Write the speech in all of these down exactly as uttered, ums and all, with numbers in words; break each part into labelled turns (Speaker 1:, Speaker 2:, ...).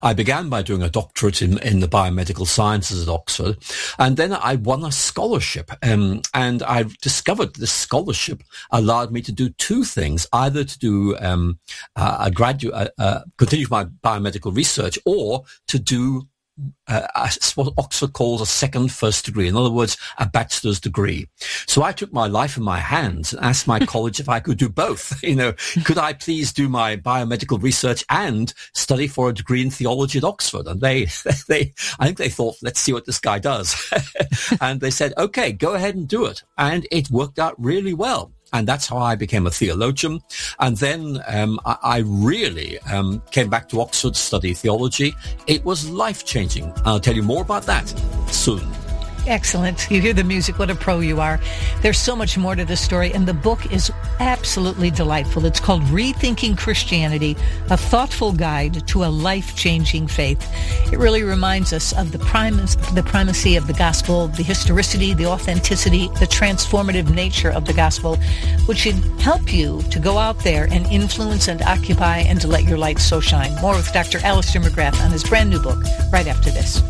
Speaker 1: I began by doing a doctorate in, in the biomedical sciences at Oxford, and then I won a scholarship, um, and I discovered this scholarship allowed me to do two things, either to do um, uh, a graduate, uh, uh, continue my biomedical research, or to do Uh, what Oxford calls a second first degree. In other words, a bachelor's degree. So I took my life in my hands and asked my college if I could do both. You know, could I please do my biomedical research and study for a degree in theology at Oxford? And they, they, I think they thought, let's see what this guy does. And they said, okay, go ahead and do it. And it worked out really well. And that's how I became a theologian. And then um, I, I really um, came back to Oxford to study theology. It was life-changing. I'll tell you more about that soon.
Speaker 2: Excellent. You hear the music. What a pro you are. There's so much more to this story, and the book is absolutely delightful. It's called Rethinking Christianity, a thoughtful guide to a life-changing faith. It really reminds us of the primacy, the primacy of the gospel, the historicity, the authenticity, the transformative nature of the gospel, which should help you to go out there and influence and occupy and to let your light so shine. More with Doctor Alister McGrath on his brand new book right after this.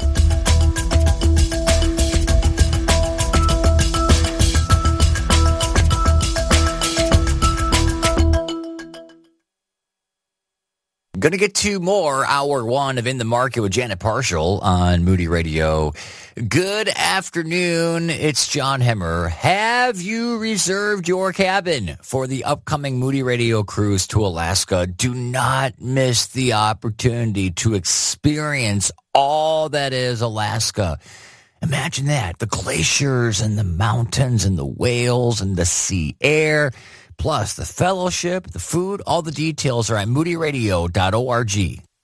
Speaker 3: Going to get to more hour one of In the Market with Janet Parshall on Moody Radio. Good afternoon. It's John Hemmer. Have you reserved your cabin for the upcoming Moody Radio cruise to Alaska? Do not miss the opportunity to experience all that is Alaska. Imagine that. The glaciers and the mountains and the whales and the sea air. Plus, the fellowship, the food, all the details are at moody radio dot org.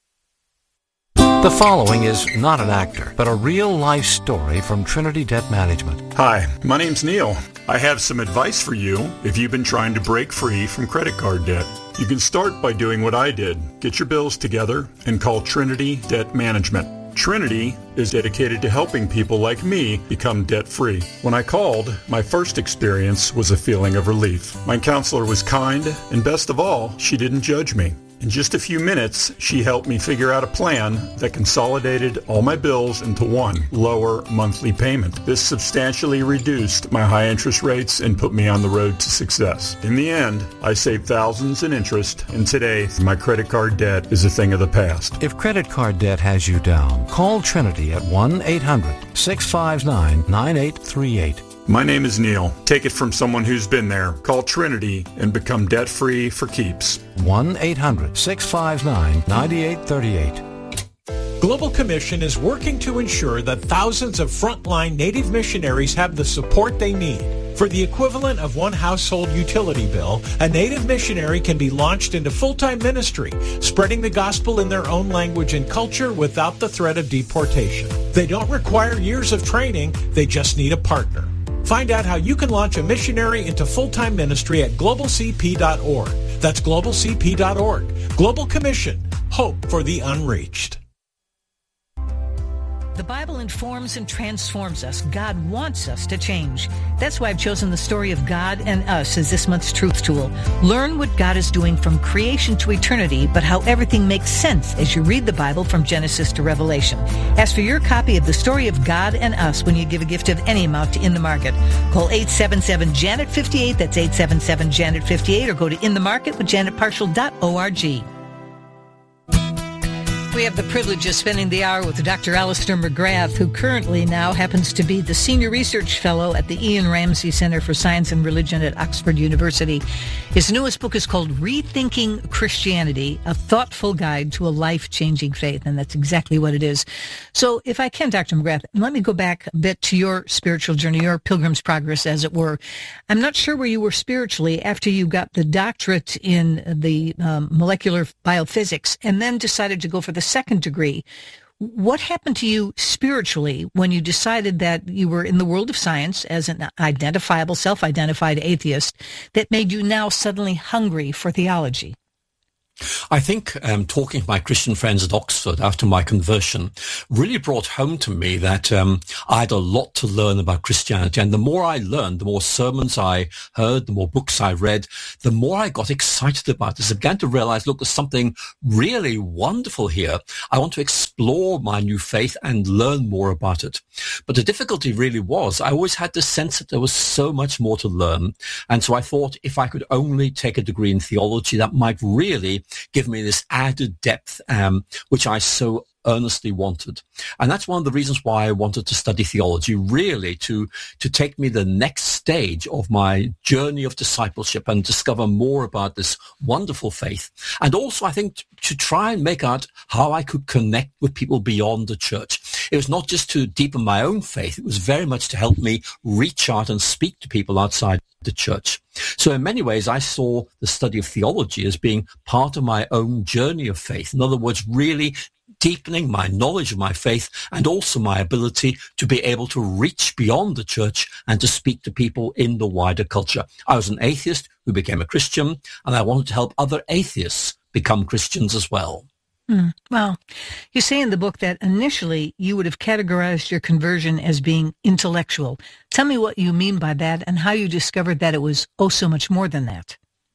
Speaker 4: The following is not an actor, but a real-life story from Trinity Debt Management.
Speaker 5: Hi, my name's Neil. I have some advice for you if you've been trying to break free from credit card debt. You can start by doing what I did. Get your bills together and call Trinity Debt Management. Trinity is dedicated to helping people like me become debt-free. When I called, my first experience was a feeling of relief. My counselor was kind, and best of all, she didn't judge me. In just a few minutes, she helped me figure out a plan that consolidated all my bills into one lower monthly payment. This substantially reduced my high interest rates and put me on the road to success. In the end, I saved thousands in interest, and today, my credit card debt is a thing of the past.
Speaker 4: If credit card debt has you down, call Trinity at one eight hundred six five nine nine eight three eight.
Speaker 5: My name is Neil. Take it from someone who's been there. Call Trinity and become debt-free for keeps.
Speaker 4: one eight hundred six five nine nine eight three eight.
Speaker 6: Global Commission is working to ensure that thousands of frontline Native missionaries have the support they need. For the equivalent of one household utility bill, a Native missionary can be launched into full-time ministry, spreading the gospel in their own language and culture without the threat of deportation. They don't require years of training, they just need a partner. Find out how you can launch a missionary into full-time ministry at global c p dot org. That's global c p dot org. Global Commission. Hope for the unreached.
Speaker 2: The Bible informs and transforms us. God wants us to change. That's why I've chosen the story of God and us as this month's Truth Tool. Learn what God is doing from creation to eternity, but how everything makes sense as you read the Bible from Genesis to Revelation. Ask for your copy of the story of God and us when you give a gift of any amount to In the Market. Call eight seven seven Janet fifty-eight. That's eight seven seven Janet fifty-eight, or go to in the market with janet parshall dot org. We have the privilege of spending the hour with Doctor Alister McGrath, who currently now happens to be the Senior Research Fellow at the Ian Ramsey Center for Science and Religion at Oxford University. His newest book is called Rethinking Christianity, a thoughtful guide to a life-changing faith, and that's exactly what it is. So if I can, Doctor McGrath, let me go back a bit to your spiritual journey, your pilgrim's progress, as it were. I'm not sure where you were spiritually after you got the doctorate in the um, molecular biophysics and then decided to go for the second degree. What happened to you spiritually when you decided that you were in the world of science as an identifiable, self-identified atheist that made you now suddenly hungry for theology?
Speaker 1: I think um, talking to my Christian friends at Oxford after my conversion really brought home to me that um, I had a lot to learn about Christianity. And the more I learned, the more sermons I heard, the more books I read, the more I got excited about this. I began to realize, look, there's something really wonderful here. I want to explore my new faith and learn more about it. But the difficulty really was, I always had this sense that there was so much more to learn. And so I thought if I could only take a degree in theology, that might really give me this added depth, um, which I so earnestly wanted. And that's one of the reasons why I wanted to study theology, really to, to take me the next stage of my journey of discipleship and discover more about this wonderful faith. And also, I think, to try and make out how I could connect with people beyond the church. It was not just to deepen my own faith. It was very much to help me reach out and speak to people outside the church. So in many ways, I saw the study of theology as being part of my own journey of faith. In other words, really deepening my knowledge of my faith and also my ability to be able to reach beyond the church and to speak to people in the wider culture. I was an atheist who became a Christian, and I wanted to help other atheists become Christians as well.
Speaker 2: Mm, well, you say in the book that initially you would have categorized your conversion as being intellectual. Tell me what you mean by that and how you discovered that it was oh so much more than that.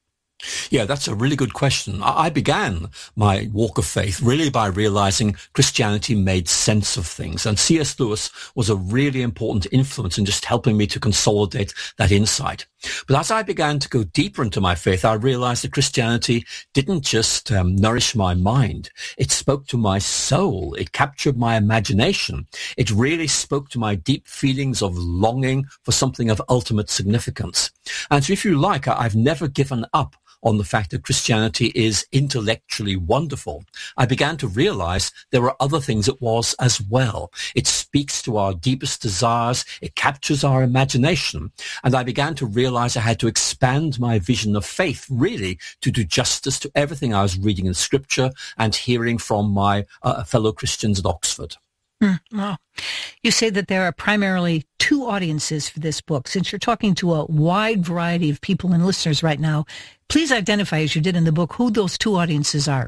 Speaker 1: Yeah, that's a really good question. I began my walk of faith really by realizing Christianity made sense of things. And C S Lewis was a really important influence in just helping me to consolidate that insight. But as I began to go deeper into my faith, I realized that Christianity didn't just um, nourish my mind. It spoke to my soul. It captured my imagination. It really spoke to my deep feelings of longing for something of ultimate significance. And so if you like, I've never given up on the fact that Christianity is intellectually wonderful. I began to realize there were other things it was as well. It speaks to our deepest desires. It captures our imagination. And I began to realize I had to expand my vision of faith, really, to do justice to everything I was reading in Scripture and hearing from my uh, fellow Christians at Oxford.
Speaker 2: Mm, well, you say that there are primarily two audiences for this book. Since you're talking to a wide variety of people and listeners right now, please identify, as you did in the book, who those two audiences are.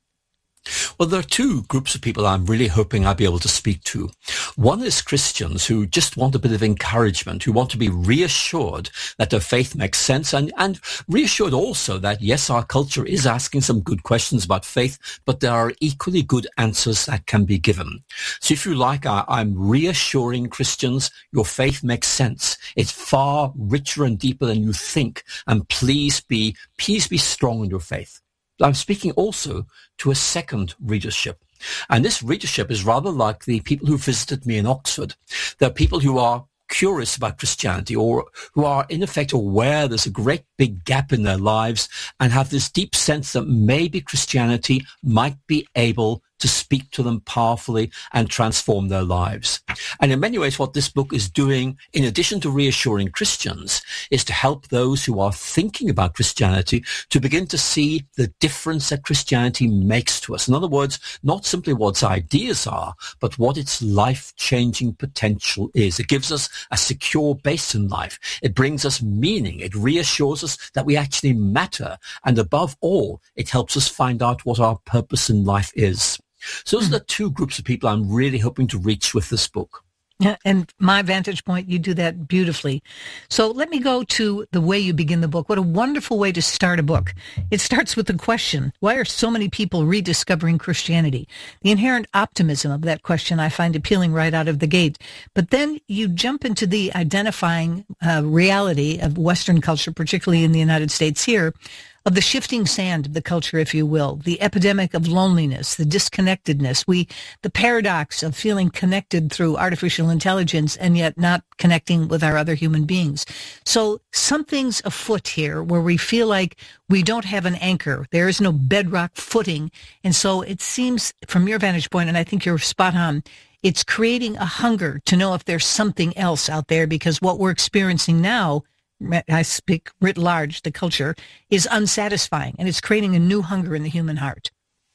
Speaker 1: Well, there are two groups of people I'm really hoping I'll be able to speak to. One is Christians who just want a bit of encouragement, who want to be reassured that their faith makes sense, and, and reassured also that, yes, our culture is asking some good questions about faith, but there are equally good answers that can be given. So if you like, I, I'm reassuring Christians, your faith makes sense. It's far richer and deeper than you think, and please be, please be strong in your faith. I'm speaking also to a second readership. And this readership is rather like the people who visited me in Oxford. They're people who are curious about Christianity, or who are in effect aware there's a great big gap in their lives and have this deep sense that maybe Christianity might be able to speak to them powerfully and transform their lives. And in many ways, what this book is doing, in addition to reassuring Christians, is to help those who are thinking about Christianity to begin to see the difference that Christianity makes to us. In other words, not simply what its ideas are, but what its life-changing potential is. It gives us a secure base in life. It brings us meaning. It reassures us that we actually matter. And above all, it helps us find out what our purpose in life is. So those mm. are the two groups of people I'm really hoping to reach with this book.
Speaker 2: Yeah, and my vantage point, you do that beautifully. So let me go to the way you begin the book. What a wonderful way to start a book. It starts with the question, why are so many people rediscovering Christianity? The inherent optimism of that question I find appealing right out of the gate. But then you jump into the identifying uh, reality of Western culture, particularly in the United States here, of the shifting sand of the culture, if you will, the epidemic of loneliness, the disconnectedness, we, the paradox of feeling connected through artificial intelligence and yet not connecting with our other human beings. So something's afoot here where we feel like we don't have an anchor. There is no bedrock footing. And so it seems, from your vantage point, and I think you're spot on, it's creating a hunger to know if there's something else out there, because what we're experiencing now, I speak writ large, the culture, is unsatisfying, and it's creating a new hunger in the human heart.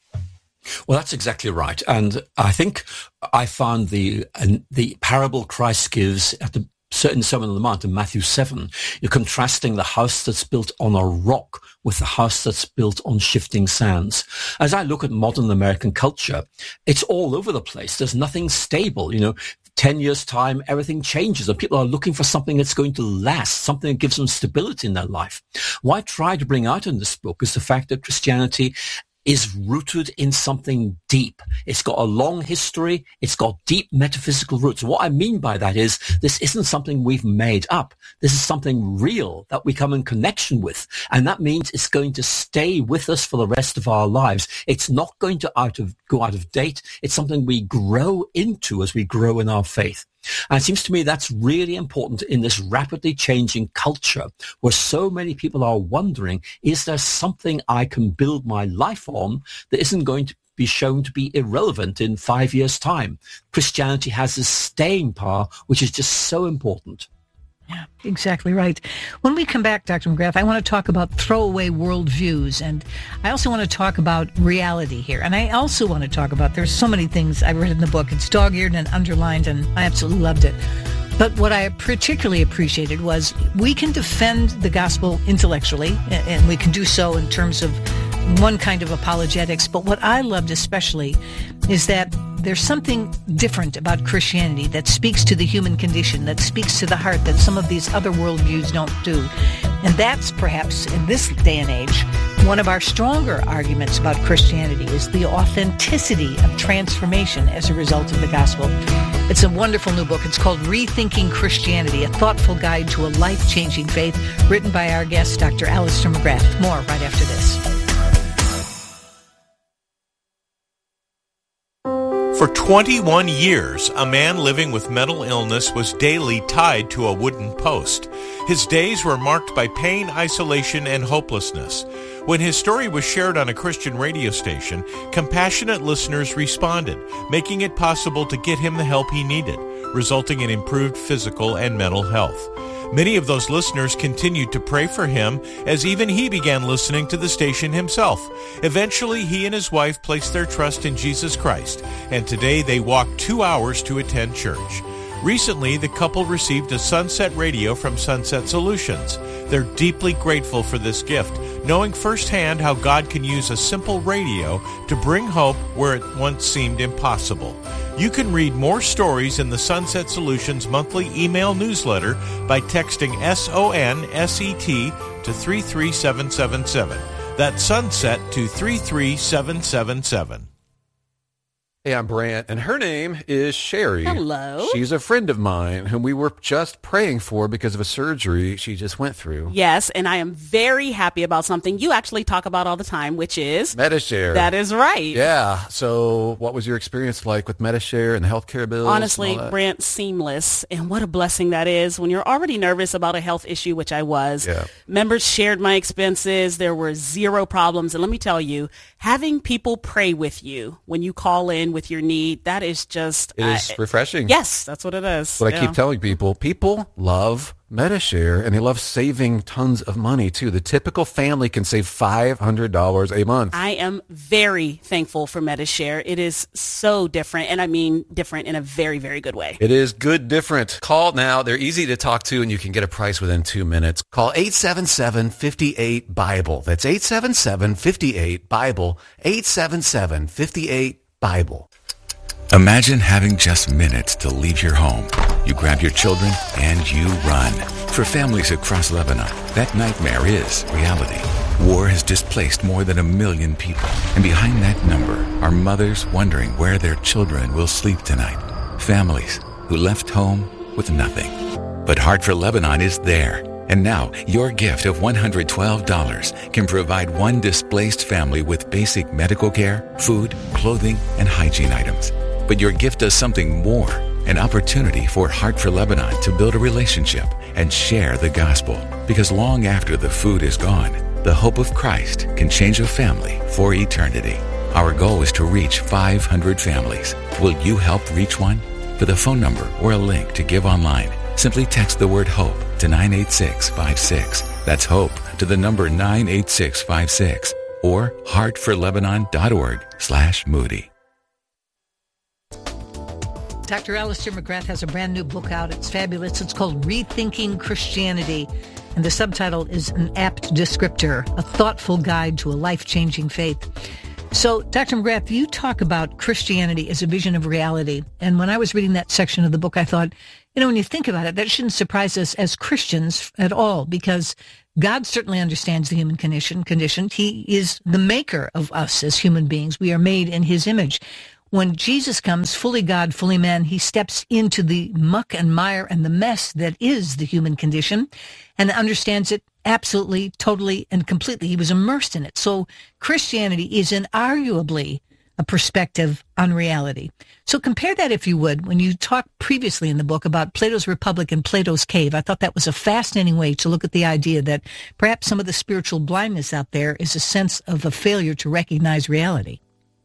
Speaker 1: Well, that's exactly right. And I think I found the uh, the parable Christ gives at the certain Sermon on the Mount in Matthew seven, you're contrasting the house that's built on a rock with the house that's built on shifting sands. As I look at modern American culture, it's all over the place. There's nothing stable. You know, ten years time, everything changes and people are looking for something that's going to last, something that gives them stability in their life. What I try to bring out in this book is the fact that Christianity is rooted in something deep. It's got a long history. It's got deep metaphysical roots. What I mean by that is this isn't something we've made up. This is something real that we come in connection with. And that means it's going to stay with us for the rest of our lives. It's not going to out of, go out of date. It's something we grow into as we grow in our faith. And it seems to me that's really important in this rapidly changing culture where so many people are wondering, is there something I can build my life on that isn't going to be shown to be irrelevant in five years' time? Christianity has this staying power, which is just so important.
Speaker 2: Yeah, exactly right. When we come back, Doctor McGrath, I want to talk about throwaway worldviews, and I also want to talk about reality here. And I also want to talk about, there's so many things I read in the book. It's dog-eared and underlined, and I absolutely loved it. But what I particularly appreciated was we can defend the gospel intellectually, and we can do so in terms of one kind of apologetics. But what I loved especially is that there's something different about Christianity that speaks to the human condition, that speaks to the heart, that some of these other worldviews don't do. And that's perhaps, in this day and age, one of our stronger arguments about Christianity is the authenticity of transformation as a result of the gospel. It's a wonderful new book. It's called Rethinking Christianity, a thoughtful guide to a life-changing faith, written by our guest, Doctor Alister McGrath. More right after this.
Speaker 6: For twenty-one years, a man living with mental illness was daily tied to a wooden post. His days were marked by pain, isolation, and hopelessness. When his story was shared on a Christian radio station, compassionate listeners responded, making it possible to get him the help he needed, resulting in improved physical and mental health. Many of those listeners continued to pray for him as even he began listening to the station himself. Eventually, he and his wife placed their trust in Jesus Christ, and today they walk two hours to attend church. Recently, the couple received a Sunset Radio from Sunset Solutions. They're deeply grateful for this gift, knowing firsthand how God can use a simple radio to bring hope where it once seemed impossible. You can read more stories in the Sunset Solutions monthly email newsletter by texting S O N S E T to three three seven seven seven. That's Sunset to three three seven seven seven.
Speaker 7: Hey, I'm Brant, and her name is Sherry.
Speaker 8: Hello.
Speaker 7: She's a friend of mine whom we were just praying for because of a surgery she just went through.
Speaker 8: Yes, and I am very happy about something you actually talk about all the time, which is
Speaker 7: Medi-Share.
Speaker 8: That is right.
Speaker 7: Yeah. So what was your experience like with Medi-Share and the healthcare bills?
Speaker 8: Honestly, Brant, seamless. And what a blessing that is when you're already nervous about a health issue, which I was.
Speaker 7: Yeah.
Speaker 8: Members shared my expenses. There were zero problems. And let me tell you, having people pray with you when you call in with your need, that is just...
Speaker 7: It is uh, refreshing.
Speaker 8: Yes, that's what it is.
Speaker 7: But
Speaker 8: yeah.
Speaker 7: I keep telling people, people love Medi-Share, and they love saving tons of money, too. The typical family can save five hundred dollars a month.
Speaker 8: I am very thankful for Medi-Share. It is so different, and I mean different in a very, very good way.
Speaker 7: It is good different. Call now. They're easy to talk to, and you can get a price within two minutes. Call eight seven seven, five eight, BIBLE. That's eight seven seven, five eight, BIBLE. eight seven seven, five eight, BIBLE.
Speaker 9: Imagine having just minutes to leave your home. You grab your children and you run. For families across Lebanon, that nightmare is reality. War has displaced more than a million people. And behind that number are mothers wondering where their children will sleep tonight. Families who left home with nothing. But Heart for Lebanon is there. And now, your gift of one hundred twelve dollars can provide one displaced family with basic medical care, food, clothing, and hygiene items. But your gift does something more, an opportunity for Heart for Lebanon to build a relationship and share the gospel. Because long after the food is gone, the hope of Christ can change a family for eternity. Our goal is to reach five hundred families. Will you help reach one? For the phone number or a link to give online, simply text the word HOPE to nine eight six five six. That's HOPE to the number nine eight six five six or heart for lebanon dot org slash Moody.
Speaker 2: Doctor Alistair McGrath has a brand new book out. It's fabulous. It's called Rethinking Christianity, and the subtitle is An Apt Descriptor, a thoughtful guide to a life-changing faith. So, Doctor McGrath, you talk about Christianity as a vision of reality. And when I was reading that section of the book, I thought, you know, when you think about it, that shouldn't surprise us as Christians at all, because God certainly understands the human condition. condition. He is the maker of us as human beings. We are made in his image. When Jesus comes, fully God, fully man, he steps into the muck and mire and the mess that is the human condition and understands it absolutely, totally, and completely. He was immersed in it. So Christianity is inarguably a perspective on reality. So compare that, if you would, when you talked previously in the book about Plato's Republic and Plato's Cave. I thought that was a fascinating way to look at the idea that perhaps some of the spiritual blindness out there is a sense of a failure to recognize reality.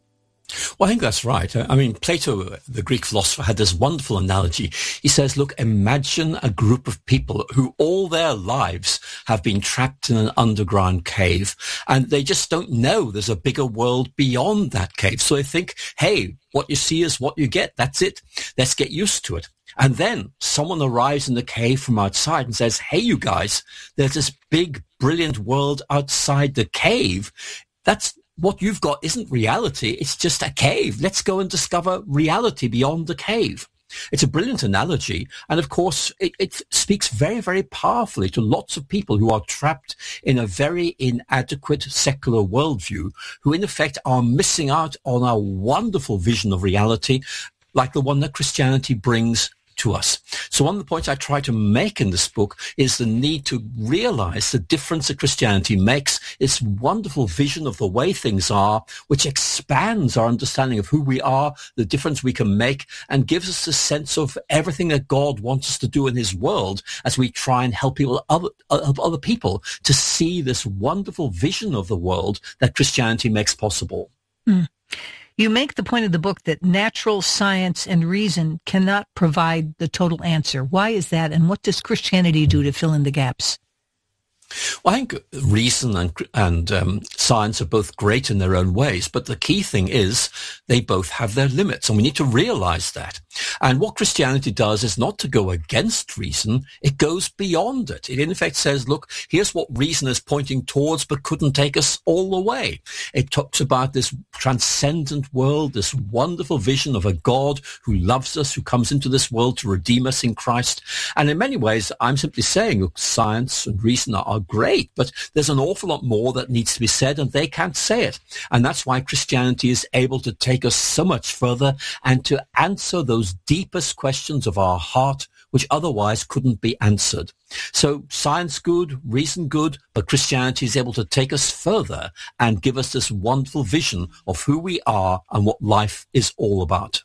Speaker 1: Well, I think that's right. I mean, Plato, the Greek philosopher, had this wonderful analogy. He says, look, imagine a group of people who all their lives have been trapped in an underground cave, and they just don't know there's a bigger world beyond that cave. So they think, hey, what you see is what you get. That's it. Let's get used to it. And then someone arrives in the cave from outside and says, hey, you guys, there's this big, brilliant world outside the cave. That's what you've got isn't reality. It's just a cave. Let's go and discover reality beyond the cave. It's a brilliant analogy. And of course, it, it speaks very, very powerfully to lots of people who are trapped in a very inadequate secular worldview, who in effect are missing out on a wonderful vision of reality, like the one that Christianity brings to us. So one of the points I try to make in this book is the need to realize the difference that Christianity makes, its wonderful vision of the way things are, which expands our understanding of who we are, the difference we can make, and gives us a sense of everything that God wants us to do in his world as we try and help people, other, other people to see this wonderful vision of the world that Christianity makes possible.
Speaker 2: Mm. You make the point of the book that natural science and reason cannot provide the total answer. Why is that, and what does Christianity do to fill in the gaps?
Speaker 1: Well, I think reason and, and um, science are both great in their own ways, but the key thing is they both have their limits, and we need to realize that. And what Christianity does is not to go against reason, it goes beyond it. It in effect says, look, here's what reason is pointing towards, but couldn't take us all the way. It talks about this transcendent world, this wonderful vision of a God who loves us, who comes into this world to redeem us in Christ. And in many ways, I'm simply saying, look, science and reason are great, but there's an awful lot more that needs to be said, and they can't say it. And that's why Christianity is able to take us so much further and to answer those deepest questions of our heart, which otherwise couldn't be answered. So science good, reason good, but Christianity is able to take us further and give us this wonderful vision of who we are and what life is all about.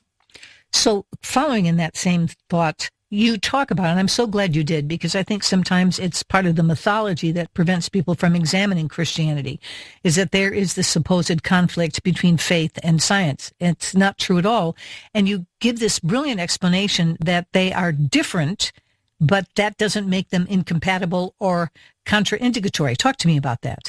Speaker 2: So following in that same thought, you talk about, and I'm so glad you did, because I think sometimes it's part of the mythology that prevents people from examining Christianity, is that there is this supposed conflict between faith and science. It's not true at all. And you give this brilliant explanation that they are different, but that doesn't make them incompatible or contraindicatory. Talk to me about that.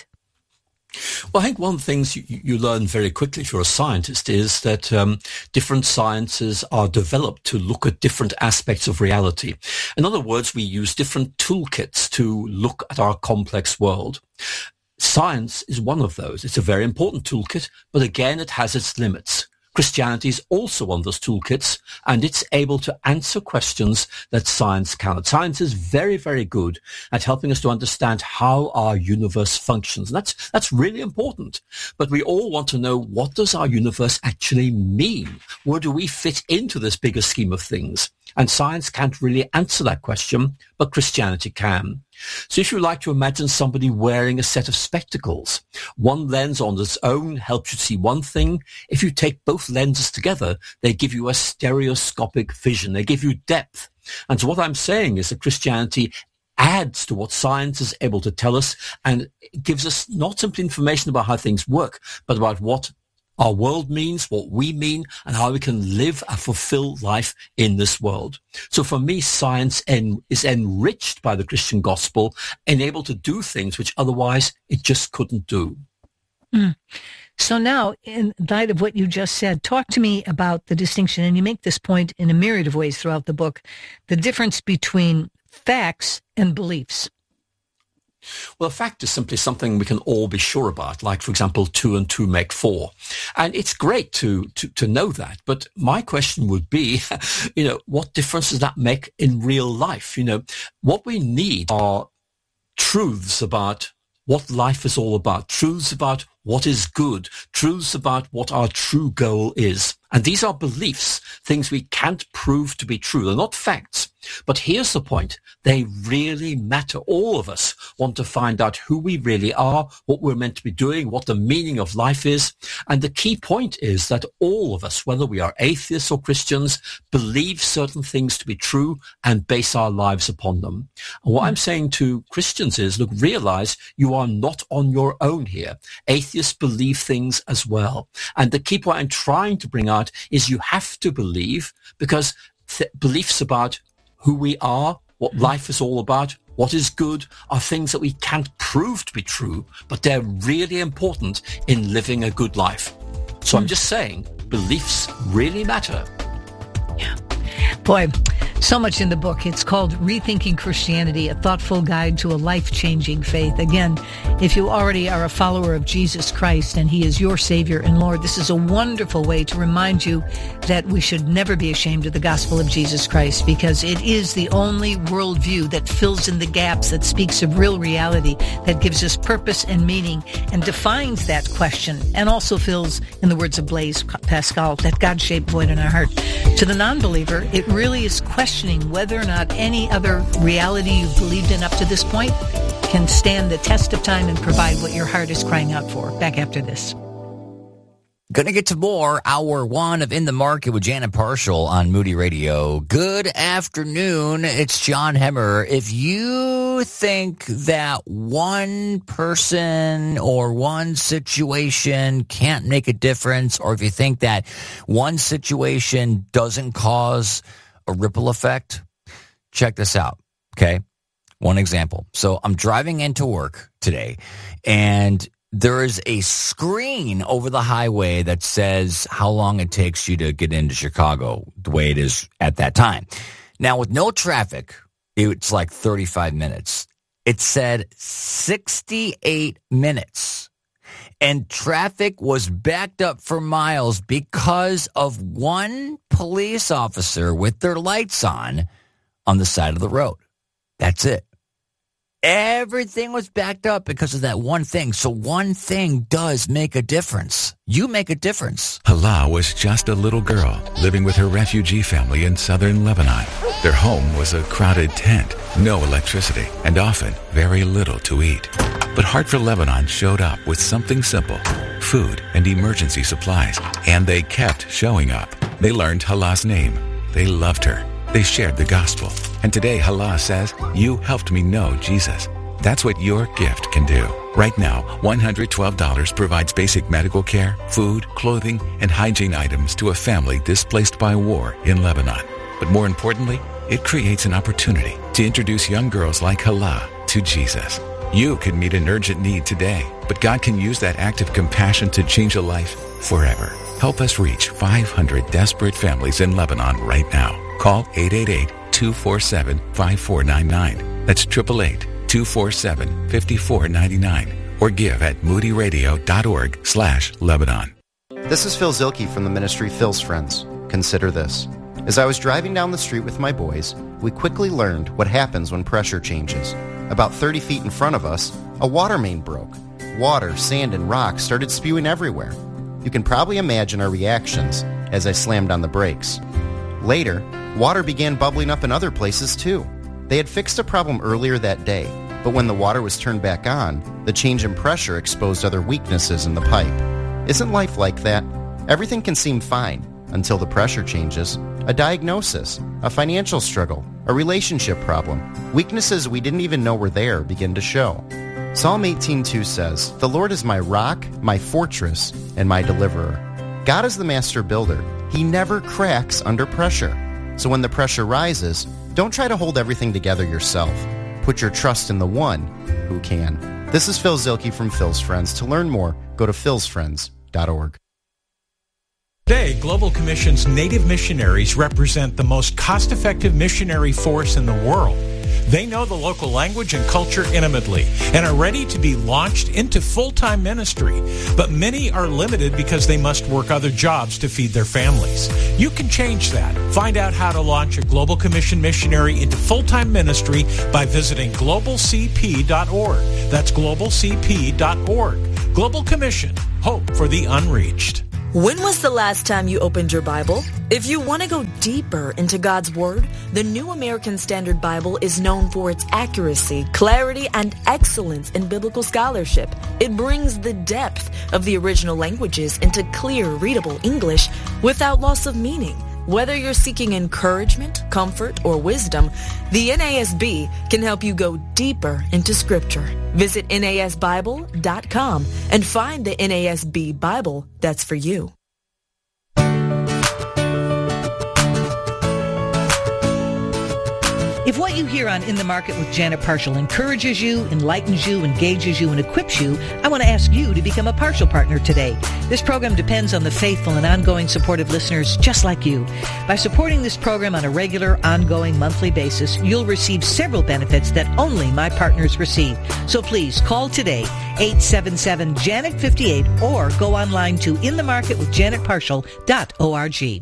Speaker 1: Well, I think one of the things you, you learn very quickly if you're a scientist is that um, different sciences are developed to look at different aspects of reality. In other words, we use different toolkits to look at our complex world. Science is one of those. It's a very important toolkit, but again, it has its limits. Christianity is also one of those toolkits, and it's able to answer questions that science cannot. Science is very, very good at helping us to understand how our universe functions. And that's, that's really important. But we all want to know, what does our universe actually mean? Where do we fit into this bigger scheme of things? And science can't really answer that question, but Christianity can. So if you like to imagine somebody wearing a set of spectacles, one lens on its own helps you see one thing. If you take both lenses together, they give you a stereoscopic vision. They give you depth. And so what I'm saying is that Christianity adds to what science is able to tell us, and it gives us not simply information about how things work, but about what our world means, what we mean, and how we can live a fulfilled life in this world. So for me, science en- is enriched by the Christian gospel and able to do things which otherwise it just couldn't do.
Speaker 2: Mm. So now, in light of what you just said, talk to me about the distinction, and you make this point in a myriad of ways throughout the book, the difference between facts and beliefs.
Speaker 1: Well, a fact is simply something we can all be sure about, like, for example, two and two make four. And it's great to, to, to know that. But my question would be, you know, what difference does that make in real life? You know, what we need are truths about what life is all about, truths about what is good, truths about what our true goal is. And these are beliefs, things we can't prove to be true. They're not facts. But here's the point. They really matter. All of us want to find out who we really are, what we're meant to be doing, what the meaning of life is. And the key point is that all of us, whether we are atheists or Christians, believe certain things to be true and base our lives upon them. And what I'm saying to Christians is, look, realize you are not on your own here. Atheists believe things as well. And the key point I'm trying to bring out is you have to believe, because th- beliefs about who we are, what life is all about, what is good, are things that we can't prove to be true, but they're really important in living a good life. So I'm just saying, beliefs really matter.
Speaker 2: Yeah. Boy, so much in the book. It's called Rethinking Christianity, a thoughtful guide to a life-changing faith. Again, if you already are a follower of Jesus Christ and he is your Savior and Lord, this is a wonderful way to remind you that we should never be ashamed of the gospel of Jesus Christ, because it is the only worldview that fills in the gaps, that speaks of real reality, that gives us purpose and meaning and defines that question, and also fills, in the words of Blaise Pascal, that God-shaped void in our heart. To the non-believer, it really is questioning whether or not any other reality you've believed in up to this point can stand the test of time and provide what your heart is crying out for. Back after this.
Speaker 3: Gonna get to more. Hour one of In the Market with Janet Parshall on Moody Radio. Good afternoon. It's John Hemmer. If you think that one person or one situation can't make a difference, or if you think that one situation doesn't cause a ripple effect, check this out, okay? One example. So I'm driving into work today, and there is a screen over the highway that says how long it takes you to get into Chicago, the way it is at that time. Now, with no traffic, it's like thirty-five minutes. It said sixty-eight minutes. And traffic was backed up for miles because of one police officer with their lights on on the side of the road. That's it. Everything was backed up because of that one thing. So one thing does make a difference. You make a difference.
Speaker 9: Hala was just a little girl living with her refugee family in southern Lebanon. Their home was a crowded tent, no electricity, and often very little to eat. But Heart for Lebanon showed up with something simple, food and emergency supplies, and they kept showing up. They learned Hala's name. They loved her. They shared the gospel. And today, Hala says, you helped me know Jesus. That's what your gift can do. Right now, one hundred twelve dollars provides basic medical care, food, clothing, and hygiene items to a family displaced by war in Lebanon. But more importantly, it creates an opportunity to introduce young girls like Hala to Jesus. You could meet an urgent need today, but God can use that act of compassion to change a life forever. Help us reach five hundred desperate families in Lebanon right now. Call eight eight eight, two four seven, five four nine nine. That's eight eight eight, two four seven, five four nine nine. Or give at moodyradio.org slash Lebanon.
Speaker 10: This is Phil Zilke from the ministry Phil's Friends. Consider this. As I was driving down the street with my boys, we quickly learned what happens when pressure changes. About thirty feet in front of us, a water main broke. Water, sand, and rocks started spewing everywhere. You can probably imagine our reactions as I slammed on the brakes. Later, water began bubbling up in other places too. They had fixed a problem earlier that day, but when the water was turned back on, the change in pressure exposed other weaknesses in the pipe. Isn't life like that? Everything can seem fine until the pressure changes. A diagnosis, a financial struggle, a relationship problem, weaknesses we didn't even know were there begin to show. Psalm eighteen two says, "The Lord is my rock, my fortress, and my deliverer." God is the master builder. He never cracks under pressure. So when the pressure rises, don't try to hold everything together yourself. Put your trust in the one who can. This is Phil Zilke from Phil's Friends. To learn more, Go to phils friends dot org.
Speaker 6: Today, Global Commission's Native missionaries represent the most cost-effective missionary force in the world. They know the local language and culture intimately and are ready to be launched into full-time ministry. But many are limited because they must work other jobs to feed their families. You can change that. Find out how to launch a Global Commission missionary into full-time ministry by visiting global c p dot org. That's global c p dot org. Global Commission, hope for the unreached.
Speaker 11: When was the last time you opened your Bible? If you want to go deeper into God's Word, the New American Standard Bible is known for its accuracy, clarity, and excellence in biblical scholarship. It brings the depth of the original languages into clear, readable English without loss of meaning. Whether you're seeking encouragement, comfort, or wisdom, the N A S B can help you go deeper into Scripture. Visit N A S Bible dot com and find the N A S B Bible that's for you.
Speaker 2: If what you hear on In the Market with Janet Parshall encourages you, enlightens you, engages you, and equips you, I want to ask you to become a Parshall partner today. This program depends on the faithful and ongoing support of listeners just like you. By supporting this program on a regular, ongoing, monthly basis, you'll receive several benefits that only my partners receive. So please call today, eight seven seven, Janet fifty-eight, or go online to in the market with janet parshall dot org.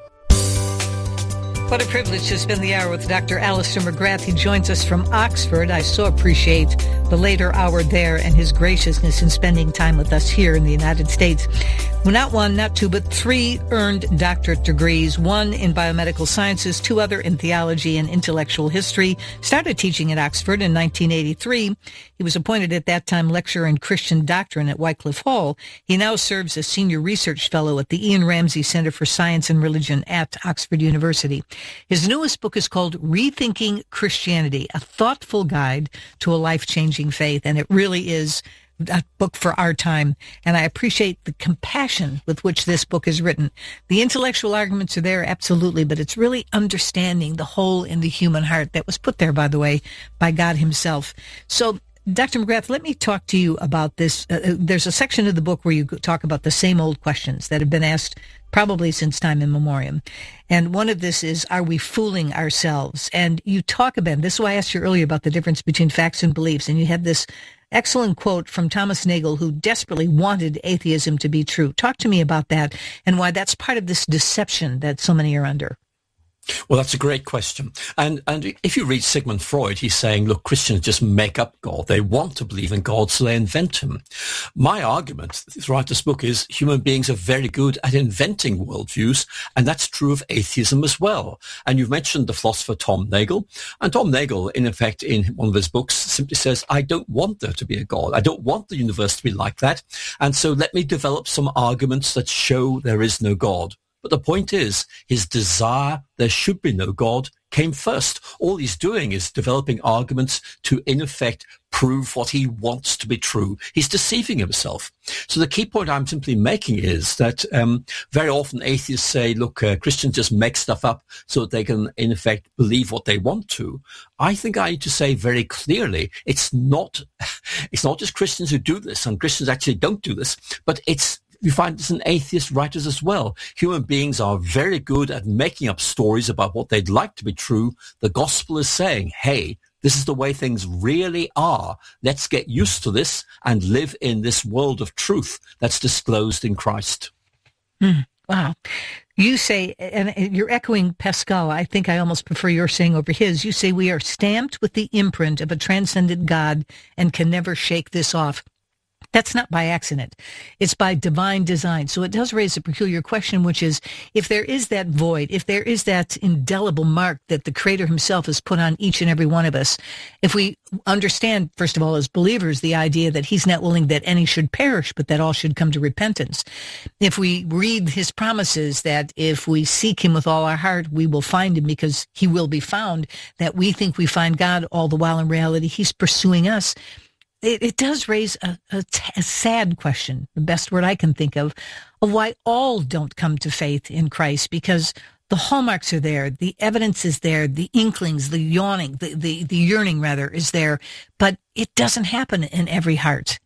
Speaker 2: What a privilege to spend the hour with Doctor Alister McGrath. He joins us from Oxford. I so appreciate the later hour there and his graciousness in spending time with us here in the United States. Well, not one, not two, but three earned doctorate degrees, one in biomedical sciences, two other in theology and intellectual history. Started teaching at Oxford in nineteen eighty-three. He was appointed at that time lecturer in Christian doctrine at Wycliffe Hall. He now serves as senior research fellow at the Ian Ramsey Center for Science and Religion at Oxford University. His newest book is called Rethinking Christianity, a thoughtful guide to a life-changing faith, and it really is a book for our time, and I appreciate the compassion with which this book is written. The intellectual arguments are there, absolutely, but it's really understanding the hole in the human heart that was put there, by the way, by God himself. So, Doctor McGrath, let me talk to you about this. Uh, there's a section of the book where you talk about the same old questions that have been asked probably since time immemorial. And one of this is, are we fooling ourselves? And you talk about, this is why I asked you earlier about the difference between facts and beliefs, and you had this excellent quote from Thomas Nagel, who desperately wanted atheism to be true. Talk to me about that and why that's part of this deception that so many are under.
Speaker 1: Well, that's a great question. And and if you read Sigmund Freud, he's saying, look, Christians just make up God. They want to believe in God, so they invent him. My argument throughout this book is human beings are very good at inventing worldviews, and that's true of atheism as well. And you've mentioned the philosopher Tom Nagel. And Tom Nagel, in effect, in one of his books, simply says, I don't want there to be a God. I don't want the universe to be like that. And so let me develop some arguments that show there is no God. But the point is, his desire there should be no God came first. All he's doing is developing arguments to, in effect, prove what he wants to be true. He's deceiving himself. So the key point I'm simply making is that um, very often atheists say, look, uh, Christians just make stuff up so that they can, in effect, believe what they want to. I think I need to say very clearly, it's not, it's not just Christians who do this, and Christians actually don't do this, but it's you find this in atheist writers as well. Human beings are very good at making up stories about what they'd like to be true. The gospel is saying, hey, this is the way things really are. Let's get used to this and live in this world of truth that's disclosed in Christ.
Speaker 2: Mm, wow. You say, and you're echoing Pascal, I think I almost prefer your saying over his, you say we are stamped with the imprint of a transcendent God and can never shake this off. That's not by accident. It's by divine design. So it does raise a peculiar question, which is, if there is that void, if there is that indelible mark that the Creator himself has put on each and every one of us, if we understand, first of all, as believers, the idea that he's not willing that any should perish, but that all should come to repentance. If we read his promises that if we seek him with all our heart, we will find him because he will be found, that we think we find God, all the while in reality he's pursuing us. It, it does raise a, a, a sad question, the best word I can think of, of why all don't come to faith in Christ, because the hallmarks are there, the evidence is there, the inklings, the yawning, the, the, the yearning, rather, is there, but it doesn't happen in every heart.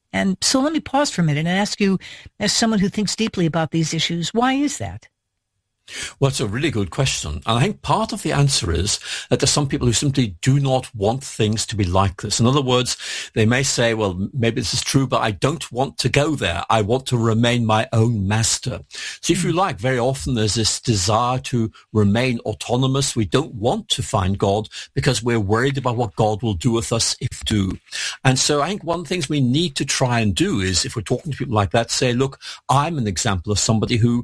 Speaker 2: And so let me pause for a minute and ask you, as someone who thinks deeply about these issues, why is that?
Speaker 1: Well, it's a really good question. And I think part of the answer is that there's some people who simply do not want things to be like this. In other words, they may say, well, maybe this is true, but I don't want to go there. I want to remain my own master. So if you like, very often there's this desire to remain autonomous. We don't want to find God because we're worried about what God will do with us if we do. And so I think one of the things we need to try and do is, if we're talking to people like that, say, look, I'm an example of somebody who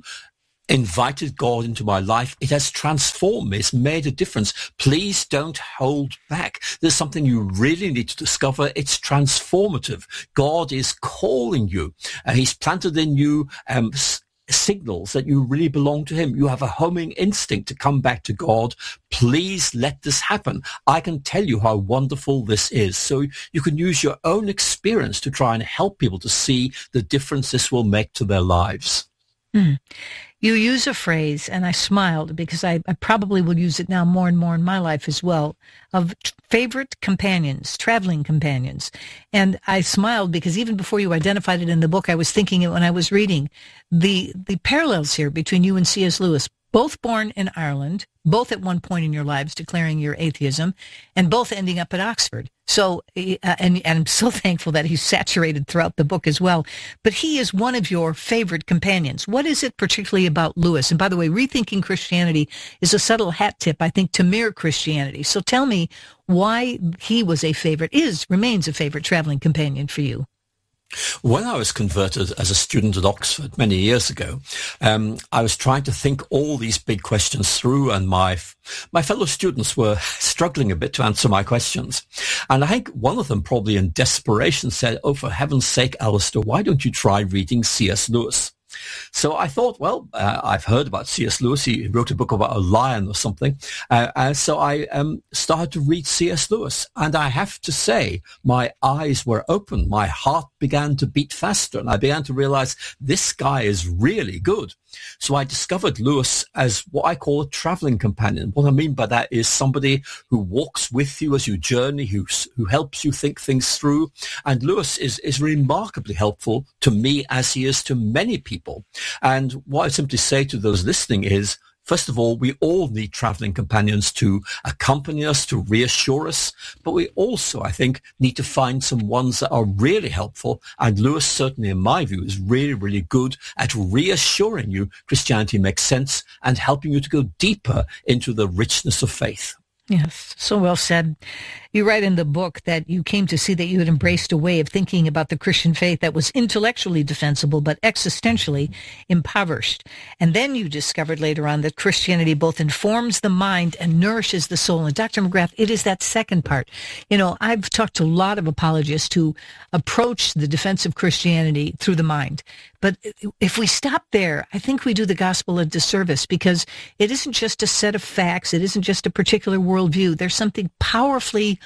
Speaker 1: invited God into my life. It has transformed me. It's made a difference. Please don't hold back. There's something you really need to discover. It's transformative. God is calling you. Uh, he's planted in you um, s- signals that you really belong to him. You have a homing instinct to come back to God. Please let this happen. I can tell you how wonderful this is. So you can use your own experience to try and help people to see the difference this will make to their lives.
Speaker 2: Mm. You use a phrase, and I smiled because I, I probably will use it now more and more in my life as well, of t- favorite companions, traveling companions. And I smiled because even before you identified it in the book, I was thinking it when I was reading the the parallels here between you and C S Lewis, both born in Ireland, both at one point in your lives declaring your atheism, and both ending up at Oxford. So, uh, and, and I'm so thankful that he's saturated throughout the book as well. But he is one of your favorite companions. What is it particularly about Lewis? And by the way, Rethinking Christianity is a subtle hat tip, I think, to mere Christianity. So tell me why he was a favorite, is, remains a favorite traveling companion for you.
Speaker 1: When I was converted as a student at Oxford many years ago, um, I was trying to think all these big questions through, and my my fellow students were struggling a bit to answer my questions. And I think one of them, probably in desperation, said, "Oh, for heaven's sake, Alistair, why don't you try reading C S Lewis?" So I thought, well, uh, I've heard about C S Lewis. He wrote a book about a lion or something. Uh, and so I um, started to read C S Lewis. And I have to say, my eyes were open. My heart began to beat faster. And I began to realize this guy is really good. So I discovered Lewis as what I call a traveling companion. What I mean by that is somebody who walks with you as you journey, who, who helps you think things through. And Lewis is, is remarkably helpful to me as he is to many people. And what I simply say to those listening is, first of all, we all need traveling companions to accompany us, to reassure us. But we also, I think, need to find some ones that are really helpful. And Lewis, certainly in my view, is really, really good at reassuring you Christianity makes sense and helping you to go deeper into the richness of faith.
Speaker 2: Yes, so well said. You write in the book that you came to see that you had embraced a way of thinking about the Christian faith that was intellectually defensible but existentially impoverished. And then you discovered later on that Christianity both informs the mind and nourishes the soul. And Doctor McGrath, it is that second part. You know, I've talked to a lot of apologists who approach the defense of Christianity through the mind. But if we stop there, I think we do the gospel a disservice, because it isn't just a set of facts. It isn't just a particular worldview. There's something powerfully,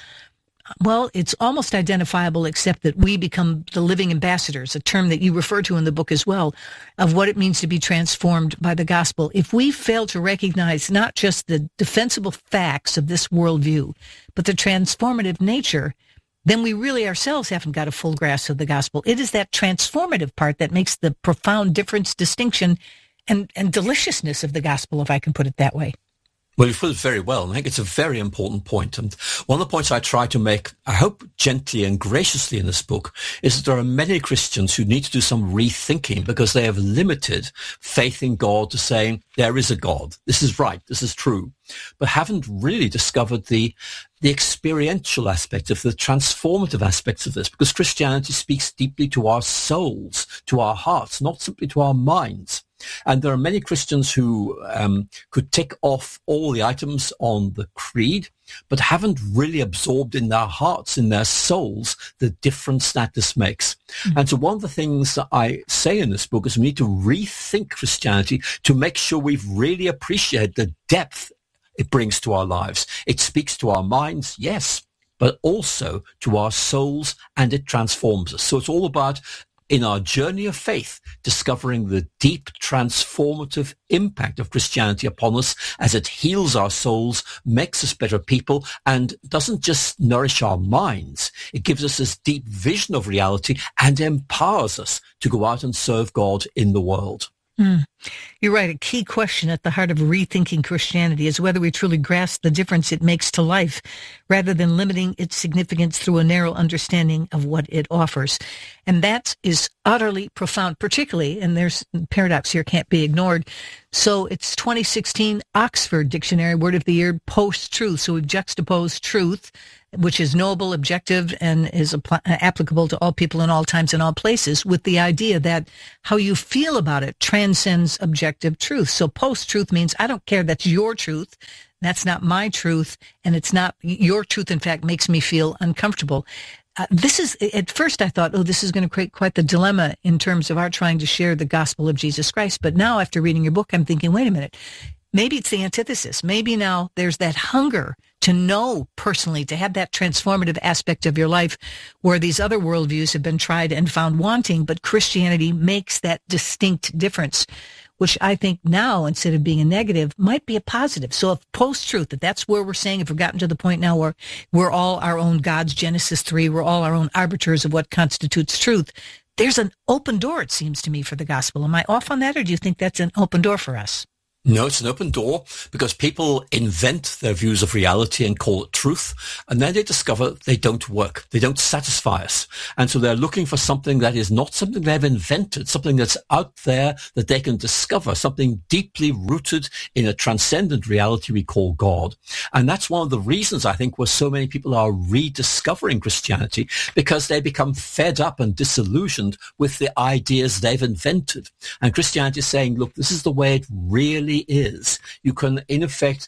Speaker 2: well, it's almost identifiable, except that we become the living ambassadors, a term that you refer to in the book as well, of what it means to be transformed by the gospel. If we fail to recognize not just the defensible facts of this worldview, but the transformative nature, then we really ourselves haven't got a full grasp of the gospel. It is that transformative part that makes the profound difference, distinction, and, and deliciousness of the gospel, if I can put it that way.
Speaker 1: Well, you put it very well, and I think it's a very important point. And one of the points I try to make, I hope gently and graciously in this book, is that there are many Christians who need to do some rethinking because they have limited faith in God to saying, there is a God, this is right, this is true, but haven't really discovered the the experiential aspect of the transformative aspects of this, because Christianity speaks deeply to our souls, to our hearts, not simply to our minds. And there are many Christians who um, could tick off all the items on the creed, but haven't really absorbed in their hearts, in their souls, the difference that this makes. Mm-hmm. And so one of the things that I say in this book is we need to rethink Christianity to make sure we've really appreciated the depth it brings to our lives. It speaks to our minds, yes, but also to our souls, and it transforms us. So it's all about in our journey of faith, discovering the deep transformative impact of Christianity upon us as it heals our souls, makes us better people, and doesn't just nourish our minds. It gives us this deep vision of reality and empowers us to go out and serve God in the world.
Speaker 2: Mm. You're right. A key question at the heart of rethinking Christianity is whether we truly grasp the difference it makes to life, rather than limiting its significance through a narrow understanding of what it offers. And that is utterly profound, particularly, and there's paradox here can't be ignored. So it's twenty sixteen Oxford Dictionary Word of the Year, post-truth. So we've juxtaposed truth, which is knowable, objective, and is apl- applicable to all people in all times and all places, with the idea that how you feel about it transcends objective truth. So post-truth means I don't care, that's your truth. That's not my truth, and it's not your truth, in fact, makes me feel uncomfortable. Uh, this is, at first I thought, oh, this is going to create quite the dilemma in terms of our trying to share the gospel of Jesus Christ. But now after reading your book, I'm thinking, wait a minute, maybe it's the antithesis. Maybe now there's that hunger to know personally, to have that transformative aspect of your life where these other worldviews have been tried and found wanting, but Christianity makes that distinct difference, which I think now, instead of being a negative, might be a positive. So if post-truth, if that's where we're saying, if we've gotten to the point now where we're all our own gods, Genesis three, we're all our own arbiters of what constitutes truth, there's an open door, it seems to me, for the gospel. Am I off on that, or do you think that's an open door for us?
Speaker 1: No, it's an open door because people invent their views of reality and call it truth, and then they discover they don't work. They don't satisfy us. And so they're looking for something that is not something they've invented, something that's out there that they can discover, something deeply rooted in a transcendent reality we call God. And that's one of the reasons, I think, where so many people are rediscovering Christianity, because they become fed up and disillusioned with the ideas they've invented. And Christianity is saying, look, this is the way it really is. You can, in effect,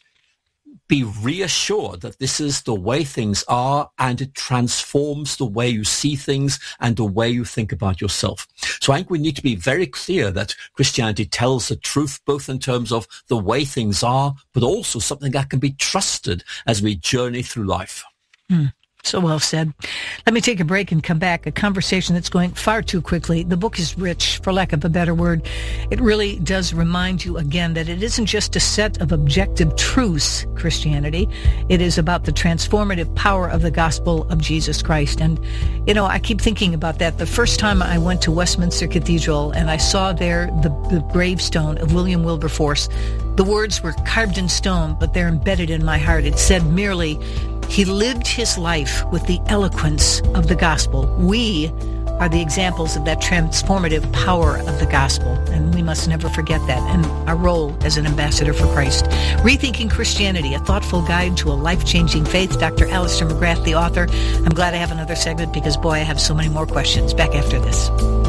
Speaker 1: be reassured that this is the way things are, and it transforms the way you see things and the way you think about yourself. So I think we need to be very clear that Christianity tells the truth, both in terms of the way things are, but also something that can be trusted as we journey through life.
Speaker 2: Hmm. So well said. Let me take a break and come back. A conversation that's going far too quickly. The book is rich, for lack of a better word. It really does remind you again that it isn't just a set of objective truths, Christianity. It is about the transformative power of the gospel of Jesus Christ. And, you know, I keep thinking about that. The first time I went to Westminster Cathedral and I saw there the, the gravestone of William Wilberforce, the words were carved in stone, but they're embedded in my heart. It said merely, he lived his life with the eloquence of the gospel. We are the examples of that transformative power of the gospel, and we must never forget that, and our role as an ambassador for Christ. Rethinking Christianity, a thoughtful guide to a life-changing faith. Doctor Alister McGrath, the author. I'm glad I have another segment because, boy, I have so many more questions. Back after this.